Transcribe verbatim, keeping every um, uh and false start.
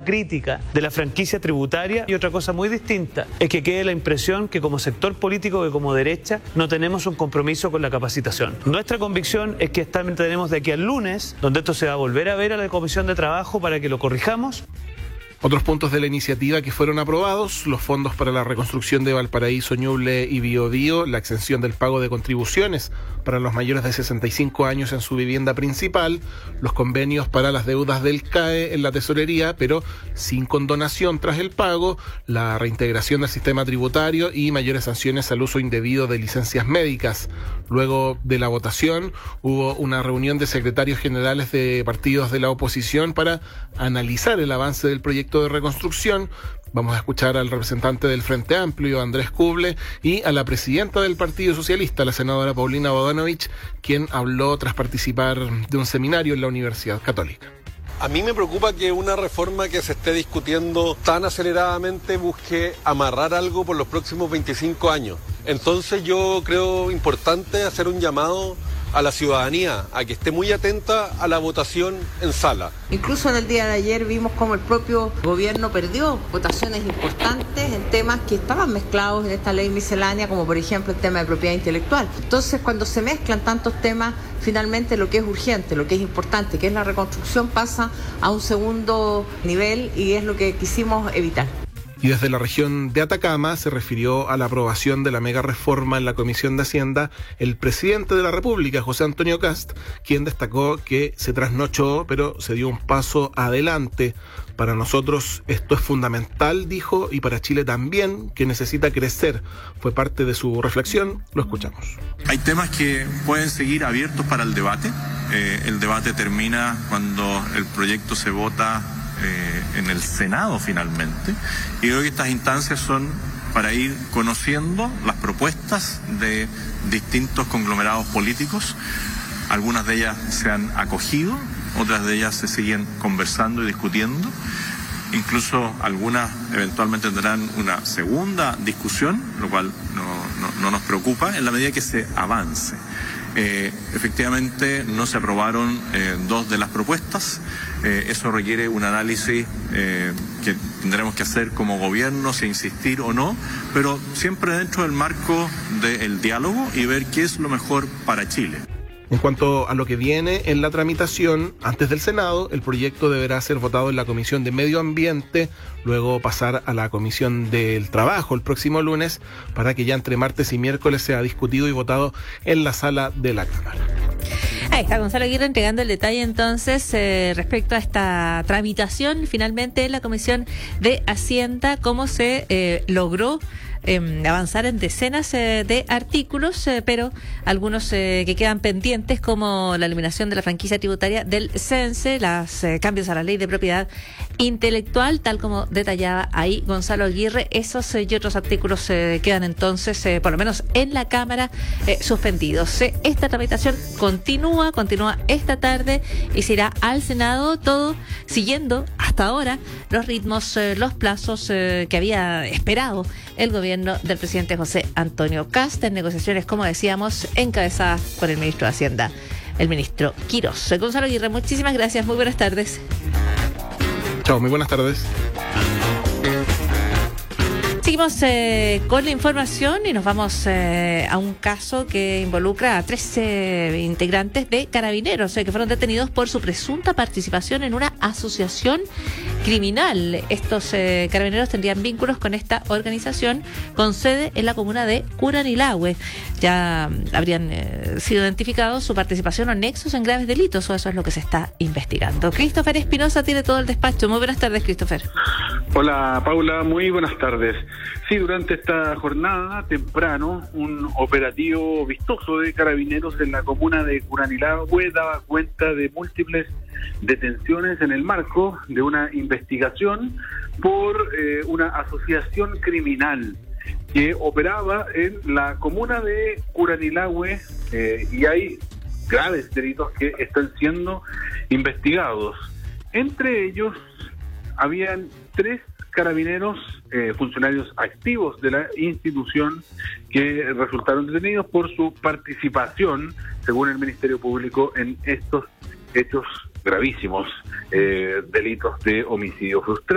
crítica de la franquicia tributaria, y otra cosa muy distinta es que quede la impresión que como sector político, que como derecha, no tenemos un compromiso con la capacitación. Nuestra convicción es que tenemos de aquí al lunes, donde esto se va a volver a ver a la Comisión de Trabajo para que lo corrijamos. Otros puntos de la iniciativa que fueron aprobados: los fondos para la reconstrucción de Valparaíso, Ñuble y Biobío, la exención del pago de contribuciones para los mayores de sesenta y cinco años en su vivienda principal, los convenios para las deudas del C A E en la tesorería, pero sin condonación tras el pago, la reintegración del sistema tributario y mayores sanciones al uso indebido de licencias médicas. Luego de la votación hubo una reunión de secretarios generales de partidos de la oposición para analizar el avance del proyecto de reconstrucción. Vamos a escuchar al representante del Frente Amplio, Andrés Kuble, y a la presidenta del Partido Socialista, la senadora Paulina Bodanovich, quien habló tras participar de un seminario en la Universidad Católica. A mí me preocupa que una reforma que se esté discutiendo tan aceleradamente busque amarrar algo por los próximos veinticinco años. Entonces yo creo importante hacer un llamado a la ciudadanía a que esté muy atenta a la votación en sala. Incluso en el día de ayer vimos cómo el propio gobierno perdió votaciones importantes en temas que estaban mezclados en esta ley miscelánea, como por ejemplo el tema de propiedad intelectual. Entonces, cuando se mezclan tantos temas, finalmente lo que es urgente, lo que es importante, que es la reconstrucción, pasa a un segundo nivel, y es lo que quisimos evitar. Y desde la región de Atacama se refirió a la aprobación de la mega reforma en la Comisión de Hacienda el presidente de la República, José Antonio Kast, quien destacó que se trasnochó, pero se dio un paso adelante. Para nosotros esto es fundamental, dijo, y para Chile también, que necesita crecer. Fue parte de su reflexión, lo escuchamos. Hay temas que pueden seguir abiertos para el debate. Eh, el debate termina cuando el proyecto se vota Eh, en el Senado finalmente, y creo que estas instancias son para ir conociendo las propuestas de distintos conglomerados políticos. Algunas de ellas se han acogido, otras de ellas se siguen conversando y discutiendo, incluso algunas eventualmente tendrán una segunda discusión, lo cual no, no, no nos preocupa en la medida que se avance. Eh, efectivamente no se aprobaron eh, dos de las propuestas. Eh, eso requiere un análisis eh, que tendremos que hacer como gobierno, si insistir o no, pero siempre dentro del marco del diálogo y ver qué es lo mejor para Chile. En cuanto a lo que viene en la tramitación, antes del Senado, el proyecto deberá ser votado en la Comisión de Medio Ambiente, luego pasar a la Comisión del Trabajo el próximo lunes, para que ya entre martes y miércoles sea discutido y votado en la sala de la Cámara. Ahí está Gonzalo Aguirre entregando el detalle entonces eh, respecto a esta tramitación finalmente en la Comisión de Hacienda, cómo se eh, logró Eh, avanzar en decenas eh, de artículos, eh, pero algunos eh, que quedan pendientes, como la eliminación de la franquicia tributaria del CENSE, los eh, cambios a la ley de propiedad intelectual, tal como detallaba ahí Gonzalo Aguirre. Esos eh, y otros artículos eh, quedan entonces, eh, por lo menos en la Cámara, eh, suspendidos. Eh, esta tramitación continúa, continúa esta tarde y se irá al Senado, todo siguiendo hasta ahora los ritmos, eh, los plazos eh, que había esperado el gobierno del presidente José Antonio Kast, en negociaciones, como decíamos, encabezadas por el ministro de Hacienda, el ministro Quirós. Gonzalo Aguirre, muchísimas gracias, muy buenas tardes. Chao, muy buenas tardes. Seguimos eh, con la información y nos vamos eh, a un caso que involucra a trece integrantes de Carabineros eh, que fueron detenidos por su presunta participación en una asociación criminal. Estos eh, carabineros tendrían vínculos con esta organización con sede en la comuna de Curanilahue. Ya habrían eh, sido identificados su participación o nexos en graves delitos, o eso es lo que se está investigando. Christopher Espinosa tiene todo el despacho. Muy buenas tardes, Christopher. Hola, Paula, muy buenas tardes. Sí, durante esta jornada, temprano, un operativo vistoso de Carabineros en la comuna de Curanilahue daba cuenta de múltiples detenciones en el marco de una investigación por eh, una asociación criminal que operaba en la comuna de Curanilahue, eh, y hay graves delitos que están siendo investigados. Entre ellos habían tres carabineros, eh, funcionarios activos de la institución, que resultaron detenidos por su participación, según el Ministerio Público, en estos hechos gravísimos, eh, delitos de homicidio frustrado.